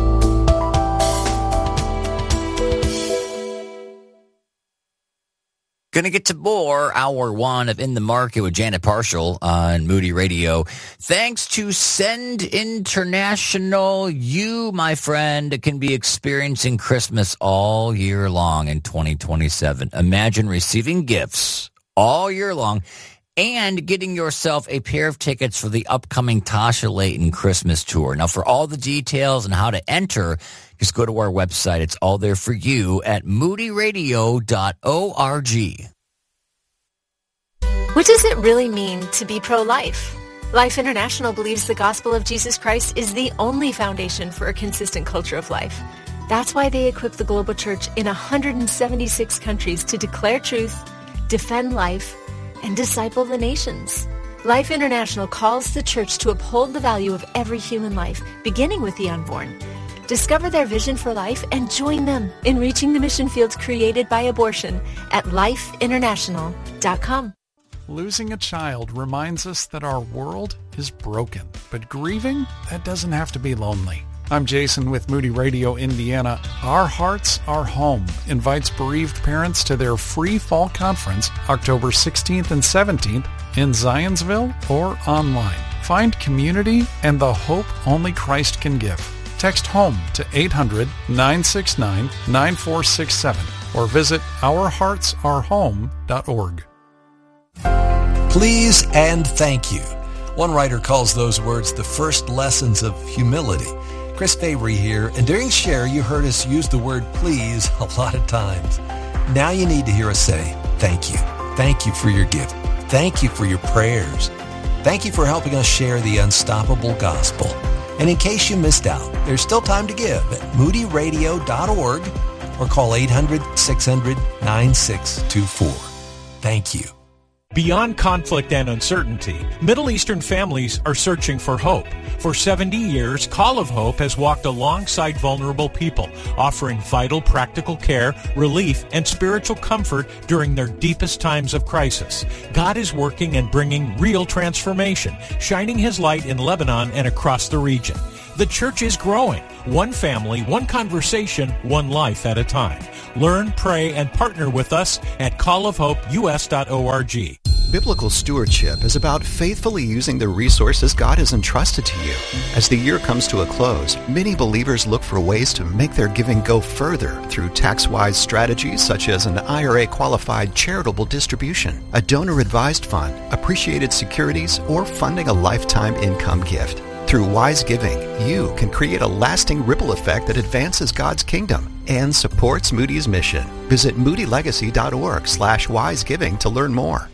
Speaker 3: Going to get to more, hour one of In the Market with Janet Parshall on Moody Radio. Thanks to Send International, you, my friend, can be experiencing Christmas all year long in twenty twenty-seven. Imagine receiving gifts all year long and getting yourself a pair of tickets for the upcoming Tasha Layton Christmas tour. Now, for all the details and how to enter, just go to our website. It's all there for you at moody radio dot org.
Speaker 12: What does it really mean to be pro-life? Life International believes the gospel of Jesus Christ is the only foundation for a consistent culture of life. That's why they equip the global church in one hundred seventy-six countries to declare truth, defend life, and disciple the nations. Life International calls the church to uphold the value of every human life, beginning with the unborn. Discover their vision for life and join them in reaching the mission fields created by abortion at life international dot com.
Speaker 13: Losing a child reminds us that our world is broken, but grieving, that doesn't have to be lonely. I'm Jason with Moody Radio Indiana. Our Hearts, Our Home invites bereaved parents to their free fall conference October sixteenth and seventeenth in Zionsville or online. Find community and the hope only Christ can give. Text HOME to eight hundred, nine six nine, nine four six seven or visit our hearts are home dot org.
Speaker 14: Please and thank you. One writer calls those words the first lessons of humility. Chris Fabry here, and during Share, you heard us use the word please a lot of times. Now you need to hear us say, thank you. Thank you for your gift. Thank you for your prayers. Thank you for helping us share the unstoppable gospel. And in case you missed out, there's still time to give at moody radio dot org or call eight hundred, six hundred, nine six two four. Thank you.
Speaker 6: Beyond conflict and uncertainty, Middle Eastern families are searching for hope. For seventy years, Call of Hope has walked alongside vulnerable people, offering vital practical care, relief, and spiritual comfort during their deepest times of crisis. God is working and bringing real transformation, shining His light in Lebanon and across the region. The church is growing, one family, one conversation, one life at a time. Learn, pray, and partner with us at call of hope u s dot org.
Speaker 15: Biblical stewardship is about faithfully using the resources God has entrusted to you. As the year comes to a close, many believers look for ways to make their giving go further through tax-wise strategies such as an I R A-qualified charitable distribution, a donor-advised fund, appreciated securities, or funding a lifetime income gift. Through wise giving, you can create a lasting ripple effect that advances God's kingdom and supports Moody's mission. Visit moody legacy dot org slash wise giving to learn more.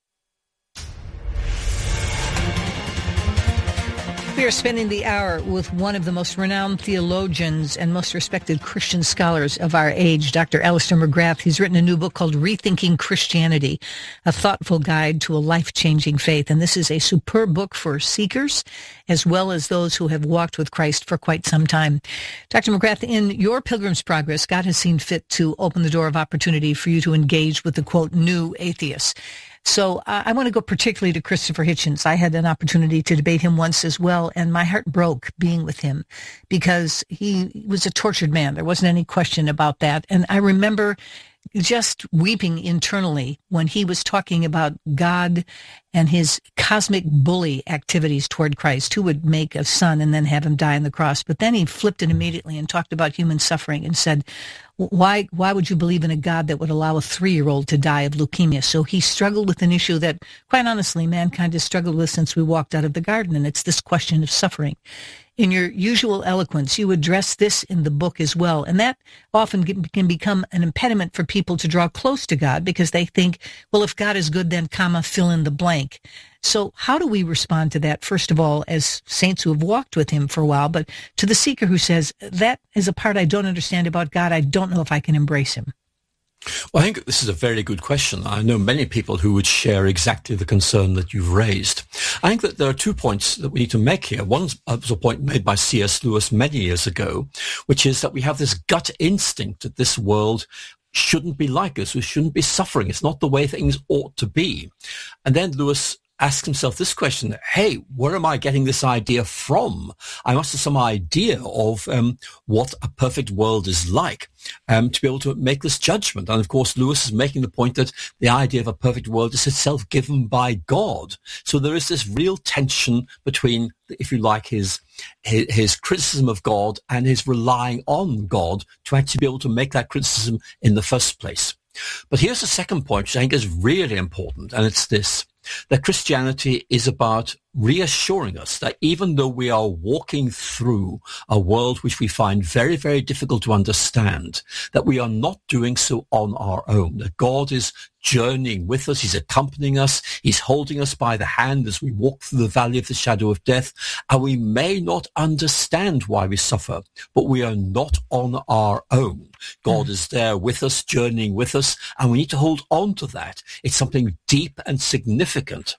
Speaker 2: We are spending the hour with one of the most renowned theologians and most respected Christian scholars of our age, Doctor Alister McGrath. He's written a new book called Rethinking Christianity, a thoughtful guide to a life-changing faith. And this is a superb book for seekers as well as those who have walked with Christ for quite some time. Doctor McGrath, in your Pilgrim's Progress, God has seen fit to open the door of opportunity for you to engage with the, quote, new atheists. So uh, I want to go particularly to Christopher Hitchens. I had an opportunity to debate him once as well, and my heart broke being with him because he was a tortured man. There wasn't any question about that. And I remember just weeping internally when he was talking about God and his cosmic bully activities toward Christ, who would make a son and then have him die on the cross. But then he flipped it immediately and talked about human suffering and said, why why would you believe in a God that would allow a three-year-old to die of leukemia? So he struggled with an issue that, quite honestly, mankind has struggled with since we walked out of the garden, and it's this question of suffering. In your usual eloquence, you address this in the book as well, and that often can become an impediment for people to draw close to God because they think, well, if God is good, then comma, fill in the blank. So how do we respond to that, first of all, as saints who have walked with him for a while, but to the seeker who says, that is a part I don't understand about God, I don't know if I can embrace him?
Speaker 1: Well, I think this is a very good question. I know many people who would share exactly the concern that you've raised. I think that there are two points that we need to make here. One was a point made by C S Lewis many years ago, which is that we have this gut instinct that this world shouldn't be like this. We shouldn't be suffering. It's not the way things ought to be. And then Lewis ask himself this question, hey, where am I getting this idea from? I must have some idea of um, what a perfect world is like um, to be able to make this judgment. And of course, Lewis is making the point that the idea of a perfect world is itself given by God. So there is this real tension between, if you like, his, his, his criticism of God and his relying on God to actually be able to make that criticism in the first place. But here's the second point, which I think is really important, and it's this, that Christianity is about reassuring us that even though we are walking through a world which we find very, very difficult to understand, that we are not doing so on our own, that God is journeying with us, he's accompanying us, he's holding us by the hand as we walk through the valley of the shadow of death, and we may not understand why we suffer, but we are not on our own. God mm. is there with us, journeying with us, and we need to hold on to that. It's something deep and significant.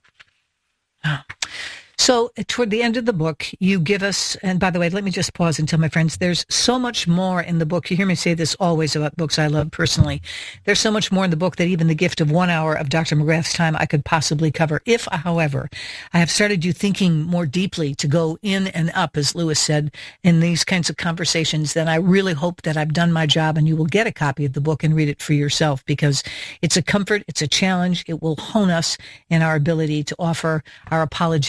Speaker 2: So toward the end of the book, you give us, and by the way, let me just pause and tell my friends, there's so much more in the book. You hear me say this always about books I love personally. There's so much more in the book that even the gift of one hour of Doctor McGrath's time I could possibly cover. If, however, I have started you thinking more deeply to go in and up, as Lewis said, in these kinds of conversations, then I really hope that I've done my job and you will get a copy of the book and read it for yourself, because it's a comfort, it's a challenge, it will hone us in our ability to offer our apologetic and to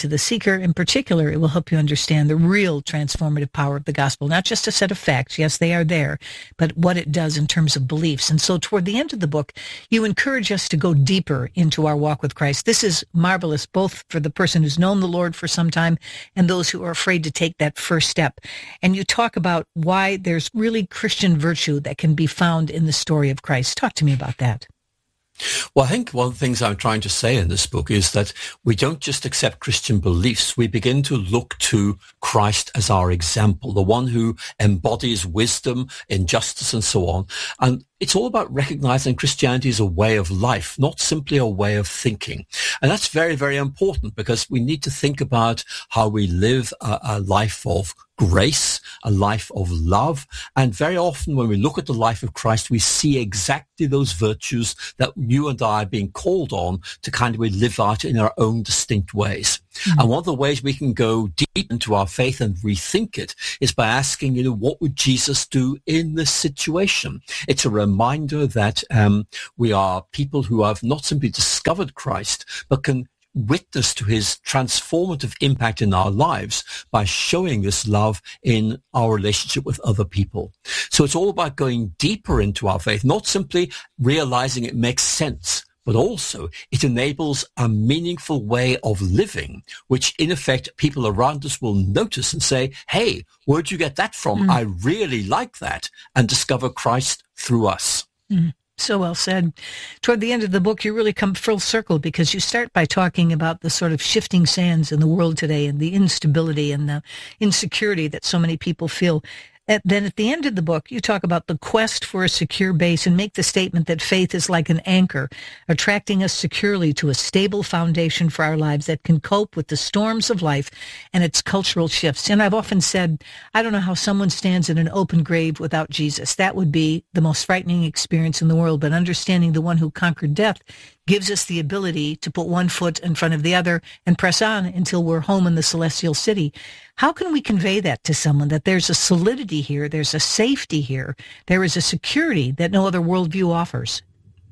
Speaker 2: the seeker. In particular, it will help you understand the real transformative power of the gospel, not just a set of facts. Yes, they are there, but what it does in terms of beliefs. And so toward the end of the book, you encourage us to go deeper into our walk with Christ. This is marvelous, both for the person who's known the Lord for some time and those who are afraid to take that first step. And you talk about why there's really Christian virtue that can be found in the story of Christ. Talk to me about that.
Speaker 1: Well, I think one of the things I'm trying to say in this book is that we don't just accept Christian beliefs. We begin to look to Christ as our example, the one who embodies wisdom, injustice, and so on. And it's all about recognizing Christianity as a way of life, not simply a way of thinking. And that's very, very important because we need to think about how we live a, a life of grace, a life of love. And very often when we look at the life of Christ, we see exactly those virtues that you and I are being called on to kind of live out in our own distinct ways. Mm-hmm. And one of the ways we can go deep into our faith and rethink it is by asking, you know, what would Jesus do in this situation? It's a reminder that um, we are people who have not simply discovered Christ, but can witness to his transformative impact in our lives by showing this love in our relationship with other people. So it's all about going deeper into our faith, not simply realizing it makes sense, but also it enables a meaningful way of living, which in effect people around us will notice and say, hey, where'd you get that from? Mm. I really like that, and discover Christ through us.
Speaker 2: Mm. So well said. Toward the end of the book, you really come full circle because you start by talking about the sort of shifting sands in the world today and the instability and the insecurity that so many people feel. And then at the end of the book, you talk about the quest for a secure base and make the statement that faith is like an anchor, attracting us securely to a stable foundation for our lives that can cope with the storms of life and its cultural shifts. And I've often said, I don't know how someone stands in an open grave without Jesus. That would be the most frightening experience in the world. But understanding the one who conquered death gives us the ability to put one foot in front of the other and press on until we're home in the celestial city. How can we convey that to someone, that there's a solidity here, there's a safety here, there is a security that no other worldview offers?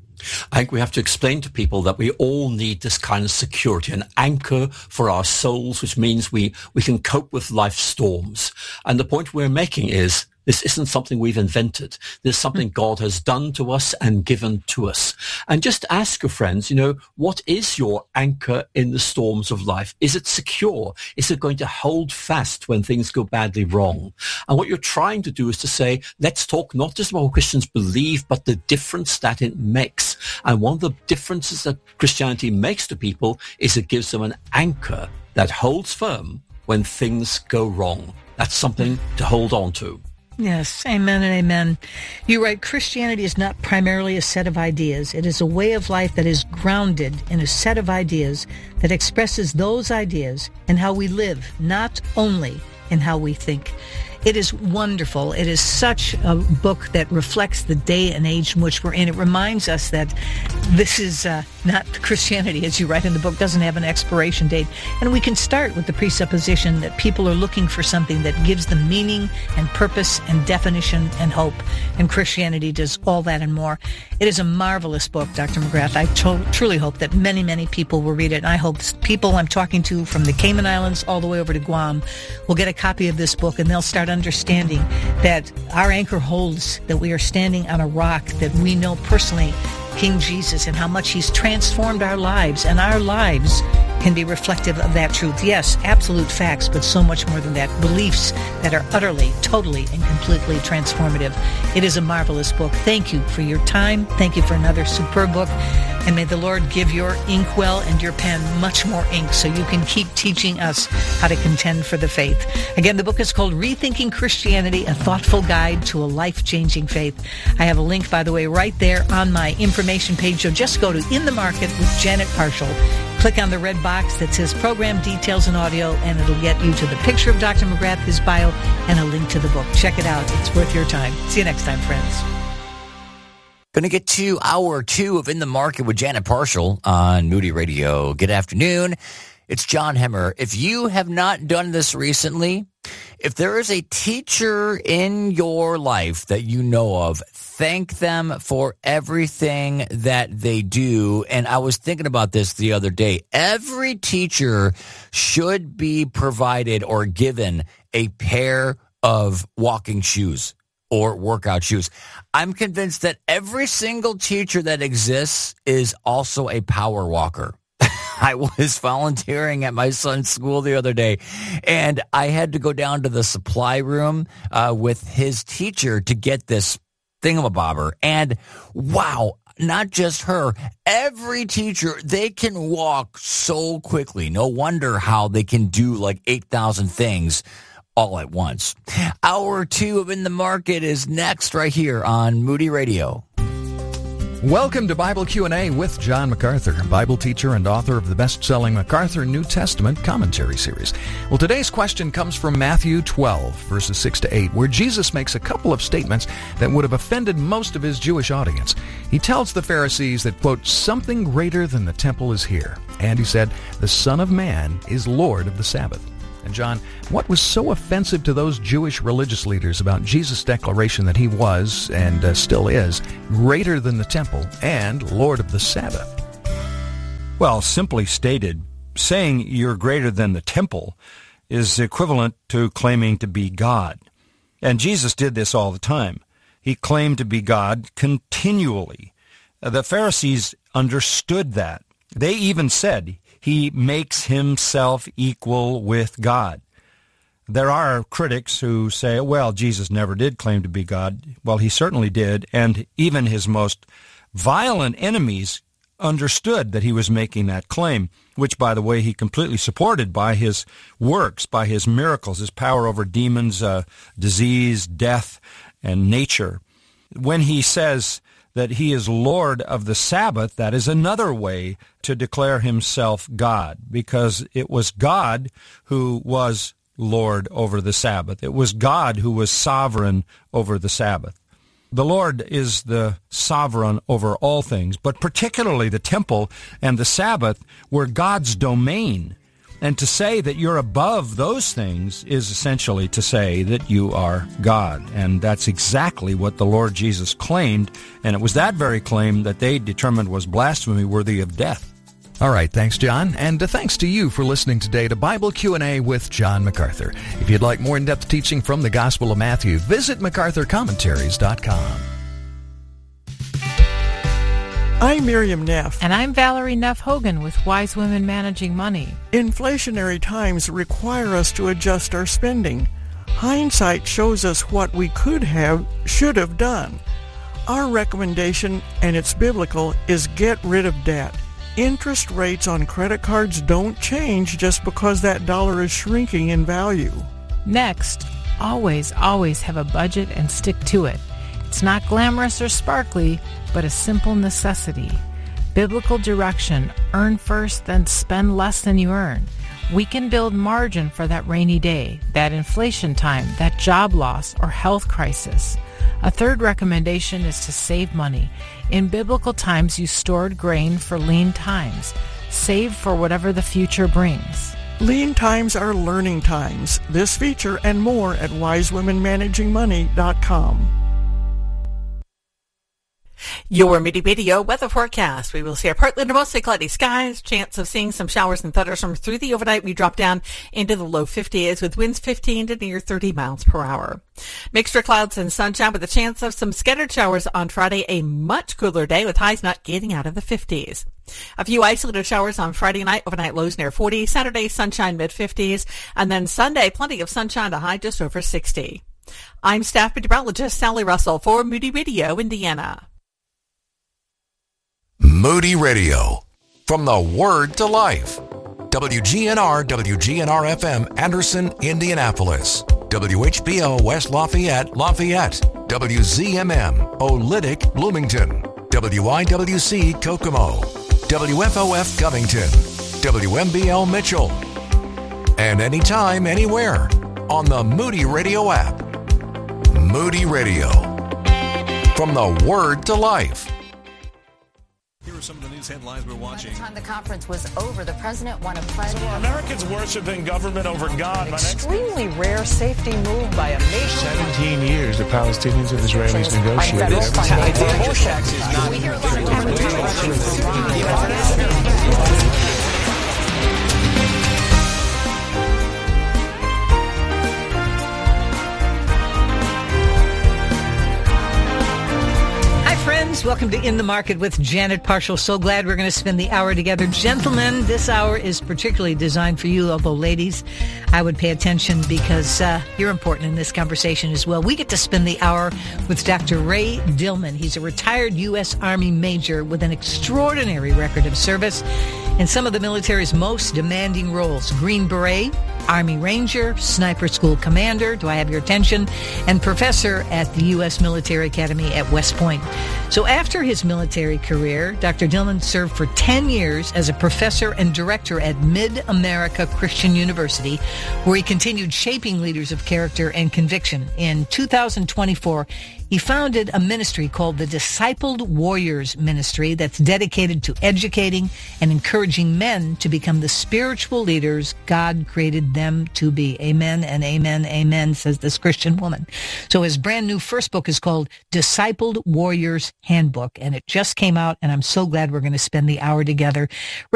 Speaker 1: I think we have to explain to people that we all need this kind of security, an anchor for our souls, which means we, we can cope with life's storms. And the point we're making is, this isn't something we've invented. This is something God has done to us and given to us. And just ask your friends, you know, what is your anchor in the storms of life? Is it secure? Is it going to hold fast when things go badly wrong? And what you're trying to do is to say, let's talk not just about what Christians believe, but the difference that it makes. And one of the differences that Christianity makes to people is it gives them an anchor that holds firm when things go wrong. That's something to hold on to.
Speaker 2: Yes, amen and amen. You write, Christianity is not primarily a set of ideas. It is a way of life that is grounded in a set of ideas that expresses those ideas and how we live, not only in how we think. It is wonderful. It is such a book that reflects the day and age in which we're in. It reminds us that this is uh, not Christianity, as you write in the book, doesn't have an expiration date. And we can start with the presupposition that people are looking for something that gives them meaning and purpose and definition and hope. And Christianity does all that and more. It is a marvelous book, Doctor McGrath. I to- truly hope that many, many people will read it. And I hope people I'm talking to from the Cayman Islands all the way over to Guam will get a copy of this book, and they'll start understanding that our anchor holds, that we are standing on a rock, that we know personally King Jesus and how much he's transformed our lives, and our lives can be reflective of that truth. Yes, absolute facts, but so much more than that. Beliefs that are utterly, totally, and completely transformative. It is a marvelous book. Thank you for your time. Thank you for another superb book. And may the Lord give your inkwell and your pen much more ink so you can keep teaching us how to contend for the faith. Again, the book is called Rethinking Christianity, A Thoughtful Guide to a Life-Changing Faith. I have a link, by the way, right there on my information page. So just go to In the Market with Janet Parshall. Click on the red box that says Program Details and Audio, and it'll get you to the picture of Doctor McGrath, his bio, and a link to the book. Check it out. It's worth your time. See you next time, friends.
Speaker 3: Going to get to hour two of In the Market with Janet Parshall on Moody Radio. Good afternoon. It's John Hemmer. If you have not done this recently, If there is a teacher in your life that you know of, thank them for everything that they do. And I was thinking about this the other day. Every teacher should be provided or given a pair of walking shoes or workout shoes. I'm convinced that every single teacher that exists is also a power walker. I was volunteering at my son's school the other day, and I had to go down to the supply room uh, with his teacher to get this thingamabobber. And wow, not just her, every teacher, they can walk so quickly. No wonder how they can do like eight thousand things all at once. Hour two of In the Market is next right here on Moody Radio.
Speaker 16: Welcome to Bible Q and A with John MacArthur, Bible teacher and author of the best-selling MacArthur New Testament Commentary Series. Well, today's question comes from Matthew twelve, verses six to eight, where Jesus makes a couple of statements that would have offended most of his Jewish audience. He tells the Pharisees that, quote, something greater than the temple is here. And he said, the Son of Man is Lord of the Sabbath. And John, what was so offensive to those Jewish religious leaders about Jesus' declaration that he was, and uh, still is, greater than the temple and Lord of the Sabbath?
Speaker 17: Well, simply stated, saying you're greater than the temple is equivalent to claiming to be God. And Jesus did this all the time. He claimed to be God continually. The Pharisees understood that. They even said, he makes himself equal with God. There are critics who say, well, Jesus never did claim to be God. Well, he certainly did, and even his most violent enemies understood that he was making that claim, which, by the way, he completely supported by his works, by his miracles, his power over demons, uh, disease, death, and nature. When he says that he is Lord of the Sabbath, that is another way to declare himself God, because it was God who was Lord over the Sabbath. It was God who was sovereign over the Sabbath. The Lord is the sovereign over all things, but particularly the temple and the Sabbath were God's domain. And to say that you're above those things is essentially to say that you are God. And that's exactly what the Lord Jesus claimed. And it was that very claim that they determined was blasphemy worthy of death.
Speaker 16: All right, thanks, John. And uh, thanks to you for listening today to Bible Q and A with John MacArthur. If you'd like more in-depth teaching from the Gospel of Matthew, visit macarthur commentaries dot com.
Speaker 18: I'm Miriam Neff.
Speaker 19: And I'm Valerie Neff Hogan with Wise Women Managing Money.
Speaker 18: Inflationary times require us to adjust our spending. Hindsight shows us what we could have, should have done. Our recommendation, and it's biblical, is get rid of debt. Interest rates on credit cards don't change just because that dollar is shrinking in value.
Speaker 19: Next, always, always have a budget and stick to it. It's not glamorous or sparkly, but a simple necessity. Biblical direction: earn first, then spend less than you earn. We can build margin for that rainy day, that inflation time, that job loss, or health crisis. A third recommendation is to save money. In biblical times, you stored grain for lean times. Save for whatever the future brings.
Speaker 18: Lean times are learning times. This feature and more at wise women managing money dot com.
Speaker 20: Your Moody Radio weather forecast. We will see a partly to mostly cloudy skies. Chance of seeing some showers and thunderstorms through the overnight. We drop down into the low fifties with winds fifteen to near thirty miles per hour. Mixture clouds and sunshine with a chance of some scattered showers on Friday. A much cooler day with highs not getting out of the fifties. A few isolated showers on Friday night. Overnight lows near forty. Saturday sunshine mid fifties. And then Sunday plenty of sunshine to high just over sixty. I'm staff meteorologist Sally Russell for Moody Radio, Indiana.
Speaker 21: Moody Radio, from the Word to Life. W G N R, W G N R F M, Anderson, Indianapolis. W H B O, West Lafayette, Lafayette. W Z M M, Olytic, Bloomington. W I W C, Kokomo. W F O F, Covington. W M B L, Mitchell. And anytime, anywhere, on the Moody Radio app. Moody Radio, from the Word to Life.
Speaker 5: Here are some of the news headlines we're watching.
Speaker 22: By the time the conference was over, the president won a pledge.
Speaker 23: So are Americans worshiping government over God?
Speaker 24: An extremely rare safety move by a major...
Speaker 23: seventeen years the Palestinians and Israelis negotiated.
Speaker 22: We hear a lot of
Speaker 2: friends, welcome to In the Market with Janet Parshall. So glad we're going to spend the hour together. Gentlemen, this hour is particularly designed for you, although ladies, I would pay attention because uh, you're important in this conversation as well. We get to spend the hour with Doctor Ray Dillman. He's a retired U S Army major with an extraordinary record of service in some of the military's most demanding roles. Green Beret, Army Ranger, Sniper School Commander, do I have your attention, and professor at the U S Military Academy at West Point. So after his military career, Doctor Dillman served for ten years as a professor and director at Mid-America Christian University, where he continued shaping leaders of character and conviction. In two thousand twenty-four, he founded a ministry called the Discipled Warriors Ministry that's dedicated to educating and encouraging men to become the spiritual leaders God created them to be. Amen and amen, amen, says this Christian woman. So his brand new first book is called Discipled Warriors Handbook, and it just came out, and I'm so glad we're going to spend the hour together.